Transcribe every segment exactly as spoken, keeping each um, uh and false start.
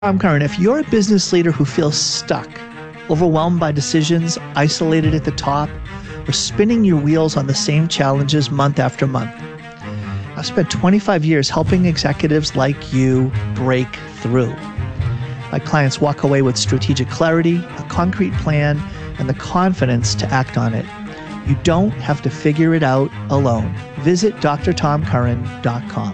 I'm Karen. If you're a business leader who feels stuck, overwhelmed by decisions, isolated at the top, or spinning your wheels on the same challenges month after month, I've spent twenty-five years helping executives like you break through. My clients walk away with strategic clarity, a concrete plan, and the confidence to act on it. You don't have to figure it out alone. Visit d r tom curran dot com.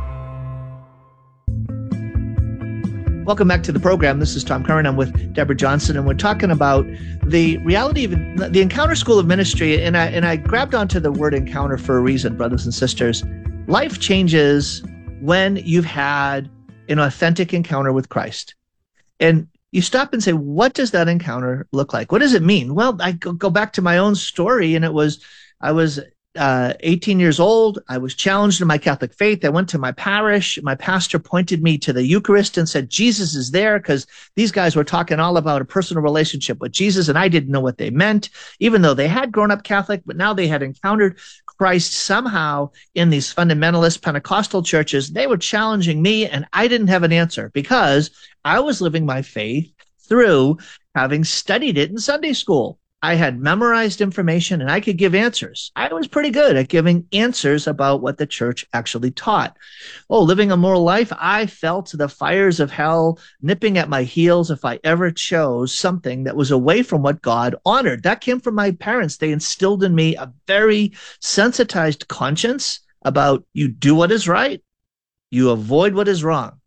Welcome back to the program. This is Tom Curran. I'm with Deborah Johnson, and we're talking about the reality of the Encounter School of Ministry. And I and I grabbed onto the word encounter for a reason, brothers and sisters. Life changes when you've had an authentic encounter with Christ. And you stop and say, what does that encounter look like? What does it mean? Well, I go back to my own story, and it was, I was Uh, eighteen years old. I was challenged in my Catholic faith. I went to my parish. My pastor pointed me to the Eucharist and said, Jesus is there, because these guys were talking all about a personal relationship with Jesus, and I didn't know what they meant, even though they had grown up Catholic, but now they had encountered Christ somehow in these fundamentalist Pentecostal churches. They were challenging me, and I didn't have an answer because I was living my faith through having studied it in Sunday school. I had memorized information and I could give answers. I was pretty good at giving answers about what the church actually taught. Oh, living a moral life, I felt the fires of hell nipping at my heels if I ever chose something that was away from what God honored. That came from my parents. They instilled in me a very sensitized conscience about you do what is right, you avoid what is wrong,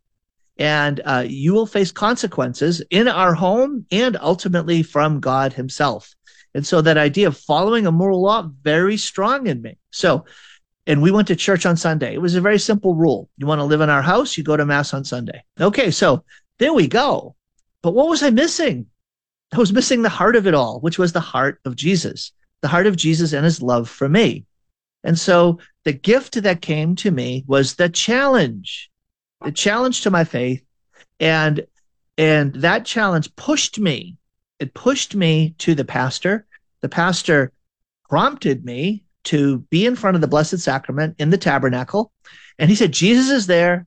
and uh, you will face consequences in our home and ultimately from God himself. And so that idea of following a moral law, very strong in me. So, and we went to church on Sunday. It was a very simple rule. You want to live in our house, you go to mass on Sunday. Okay, so there we go. But what was I missing? I was missing the heart of it all, which was the heart of Jesus, the heart of Jesus and his love for me. And so the gift that came to me was the challenge, the challenge to my faith. And, and that challenge pushed me. It pushed me to the pastor. The pastor prompted me to be in front of the Blessed Sacrament in the tabernacle. And he said, Jesus is there.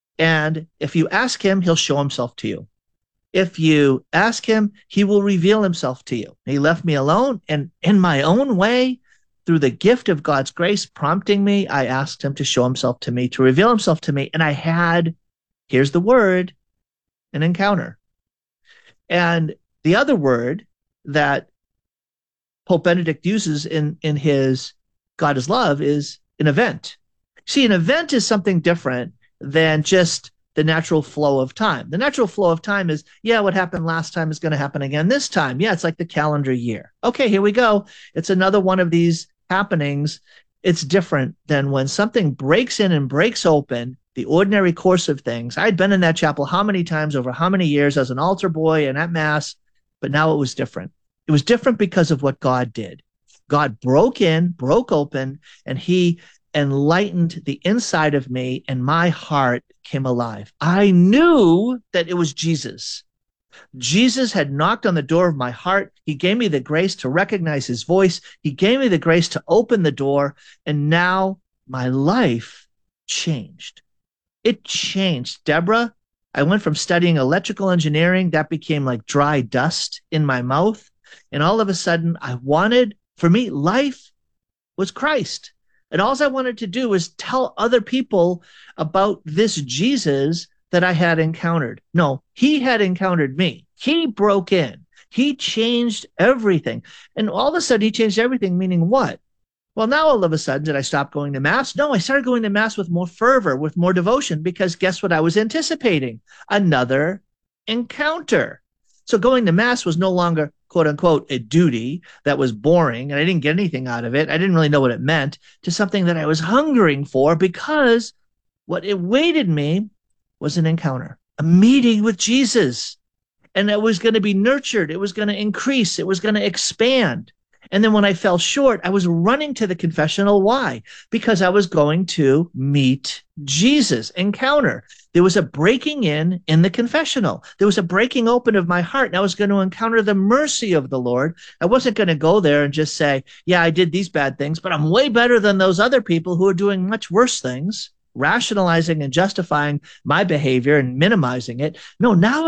And if you ask him, he'll show himself to you. If you ask him, he will reveal himself to you. He left me alone. And in my own way, through the gift of God's grace prompting me, I asked him to show himself to me, to reveal himself to me. And I had, here's the word, an encounter. And the other word that Pope Benedict uses in, in his God is Love is an event. See, an event is something different than just the natural flow of time. The natural flow of time is, yeah, what happened last time is going to happen again this time. Yeah, it's like the calendar year. Okay, here we go. It's another one of these happenings. It's different than when something breaks in and breaks open the ordinary course of things. I'd been in that chapel how many times over how many years as an altar boy and at Mass, but now it was different. It was different because of what God did. God broke in, broke open, and he enlightened the inside of me, and my heart came alive. I knew that it was Jesus. Jesus had knocked on the door of my heart. He gave me the grace to recognize his voice. He gave me the grace to open the door, and now my life changed. It changed. Deborah, I went from studying electrical engineering, that became like dry dust in my mouth. And all of a sudden, I wanted, for me, life was Christ. And all I wanted to do was tell other people about this Jesus that I had encountered. No, he had encountered me. He broke in. He changed everything. And all of a sudden, he changed everything, meaning what? Well, now all of a sudden, did I stop going to Mass? No, I started going to Mass with more fervor, with more devotion, because guess what I was anticipating? Another encounter. So going to Mass was no longer, quote unquote, a duty that was boring, and I didn't get anything out of it. I didn't really know what it meant, to something that I was hungering for, because what it awaited me was an encounter, a meeting with Jesus. And it was going to be nurtured. It was going to increase. It was going to expand. And then when I fell short, I was running to the confessional. Why? Because I was going to meet Jesus, encounter. There was a breaking in in the confessional. There was a breaking open of my heart, and I was going to encounter the mercy of the Lord. I wasn't going to go there and just say, yeah, I did these bad things, but I'm way better than those other people who are doing much worse things. rationalizing and justifying my behavior and minimizing it. No, now